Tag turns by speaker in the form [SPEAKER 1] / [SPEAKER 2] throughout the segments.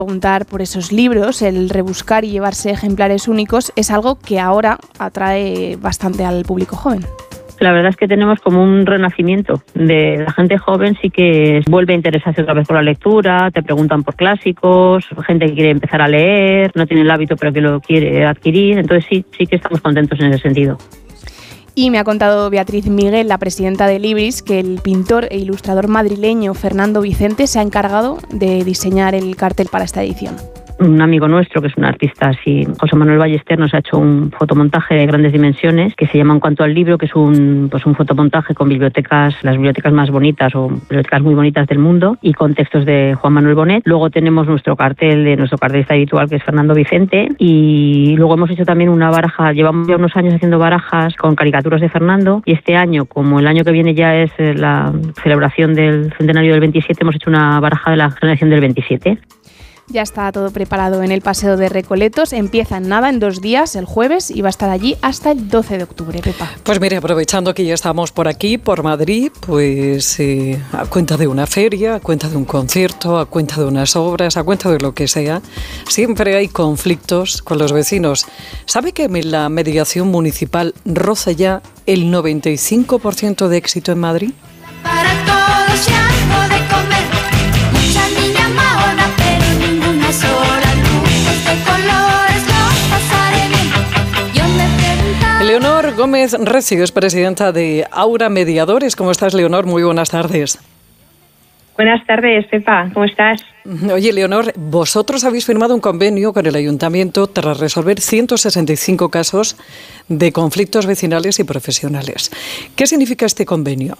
[SPEAKER 1] Preguntar por esos libros, el rebuscar y llevarse ejemplares únicos es algo que ahora atrae bastante al público joven.
[SPEAKER 2] La verdad es que tenemos como un renacimiento de la gente joven, sí que vuelve a interesarse otra vez por la lectura, te preguntan por clásicos, gente que quiere empezar a leer, no tiene el hábito pero que lo quiere adquirir, entonces sí que estamos contentos en ese sentido.
[SPEAKER 1] Y me ha contado Beatriz Miguel, la presidenta de Libris, que el pintor e ilustrador madrileño Fernando Vicente se ha encargado de diseñar el cartel para esta edición.
[SPEAKER 2] Un amigo nuestro, que es un artista así, José Manuel Ballester, nos ha hecho un fotomontaje de grandes dimensiones que se llama En cuanto al libro, que es un fotomontaje con bibliotecas, las bibliotecas más bonitas o bibliotecas muy bonitas del mundo, y con textos de Juan Manuel Bonet. Luego tenemos nuestro cartel de nuestro cartelista habitual, que es Fernando Vicente, y luego hemos hecho también una baraja. Llevamos ya unos años haciendo barajas con caricaturas de Fernando, y este año, como el año que viene ya es la celebración del centenario del 27, hemos hecho una baraja de la generación del 27.
[SPEAKER 1] Ya está todo preparado en el Paseo de Recoletos. Empieza en 2 días, el jueves, y va a estar allí hasta el 12 de octubre, Pepa.
[SPEAKER 3] Pues mire, aprovechando que ya estamos por aquí, por Madrid, pues a cuenta de una feria, a cuenta de un concierto, a cuenta de unas obras, a cuenta de lo que sea, siempre hay conflictos con los vecinos. ¿Sabe que la mediación municipal roza ya el 95% de éxito en Madrid?
[SPEAKER 4] Para todos y algo de comer, mucha niña mahona, pero ninguna sola, luces de colores, lo pasaré bien. Yo me preguntaba...
[SPEAKER 3] Leonor Gómez Recio es presidenta de Aura Mediadores. ¿Cómo estás, Leonor? Muy buenas tardes.
[SPEAKER 5] Buenas tardes, Pepa. ¿Cómo estás?
[SPEAKER 3] Oye, Leonor, vosotros habéis firmado un convenio con el Ayuntamiento tras resolver 165 casos de conflictos vecinales y profesionales. ¿Qué significa este convenio?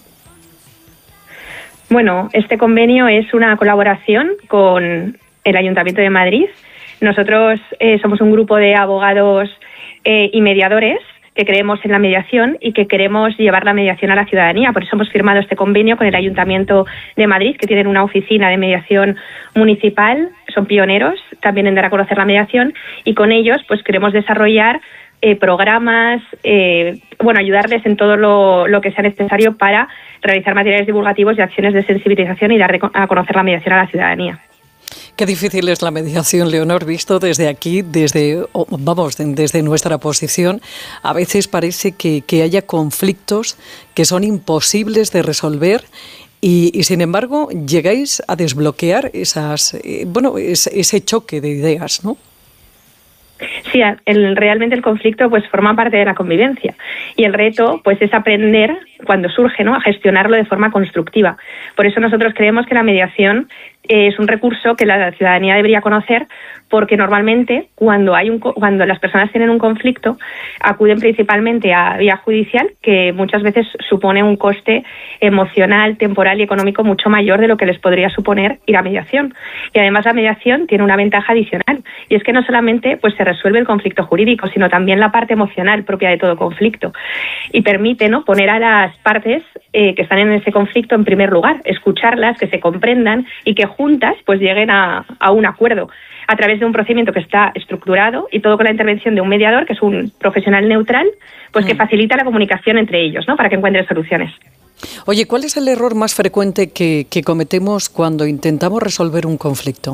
[SPEAKER 5] Bueno, este convenio es una colaboración con el Ayuntamiento de Madrid. Nosotros somos un grupo de abogados y mediadores que creemos en la mediación y que queremos llevar la mediación a la ciudadanía. Por eso hemos firmado este convenio con el Ayuntamiento de Madrid, que tienen una oficina de mediación municipal, son pioneros también en dar a conocer la mediación, y con ellos pues queremos desarrollar programas, ayudarles en todo lo que sea necesario para realizar materiales divulgativos y acciones de sensibilización y dar a conocer la mediación a la ciudadanía.
[SPEAKER 3] Qué difícil es la mediación, Leonor, visto desde aquí, desde nuestra posición. A veces parece que haya conflictos que son imposibles de resolver y sin embargo llegáis a desbloquear ese choque de ideas, ¿no?
[SPEAKER 5] Sí, realmente el conflicto pues forma parte de la convivencia y el reto pues es aprender cuando surge, ¿no?, a gestionarlo de forma constructiva. Por eso nosotros creemos que la mediación es un recurso que la ciudadanía debería conocer, porque normalmente cuando las personas tienen un conflicto acuden principalmente a vía judicial, que muchas veces supone un coste emocional, temporal y económico mucho mayor de lo que les podría suponer ir a mediación. Y además la mediación tiene una ventaja adicional, y es que no solamente pues se resuelve el conflicto jurídico, sino también la parte emocional propia de todo conflicto, y permite, ¿no?, poner a las partes que están en ese conflicto en primer lugar, escucharlas, que se comprendan y que juntas pues lleguen a un acuerdo a través de un procedimiento que está estructurado, y todo con la intervención de un mediador, que es un profesional neutral, pues que facilita la comunicación entre ellos, ¿no?, para que encuentren soluciones.
[SPEAKER 3] Oye, ¿cuál es el error más frecuente que cometemos cuando intentamos resolver un conflicto?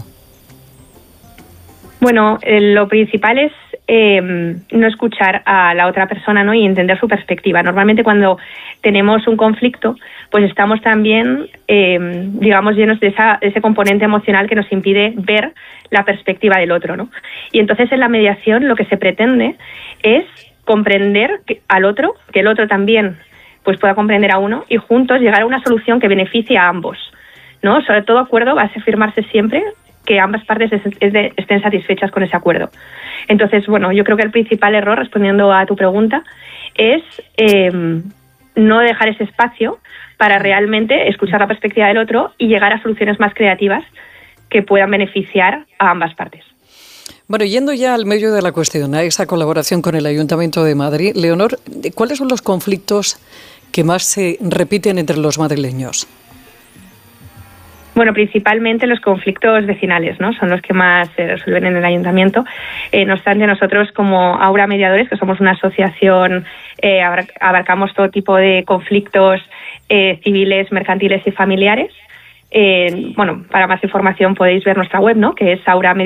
[SPEAKER 5] Bueno, lo principal es no escuchar a la otra persona, ¿no?, y entender su perspectiva. Normalmente cuando tenemos un conflicto, pues estamos también, llenos de ese componente emocional que nos impide ver la perspectiva del otro, ¿no? Y entonces en la mediación lo que se pretende es comprender al otro, que el otro también pues pueda comprender a uno, y juntos llegar a una solución que beneficie a ambos, ¿no? Sobre todo acuerdo va a firmarse siempre que ambas partes estén satisfechas con ese acuerdo. Entonces, bueno, yo creo que el principal error, respondiendo a tu pregunta, es no dejar ese espacio para realmente escuchar la perspectiva del otro y llegar a soluciones más creativas que puedan beneficiar a ambas partes.
[SPEAKER 3] Bueno, yendo ya al medio de la cuestión, a esa colaboración con el Ayuntamiento de Madrid, Leonor, ¿cuáles son los conflictos que más se repiten entre los madrileños?
[SPEAKER 5] Bueno, principalmente los conflictos vecinales, ¿no?, son los que más se resuelven en el ayuntamiento. No obstante, nosotros como Aura Mediadores, que somos una asociación, abarcamos todo tipo de conflictos civiles, mercantiles y familiares. Bueno, para más información podéis ver nuestra web, ¿no? Que es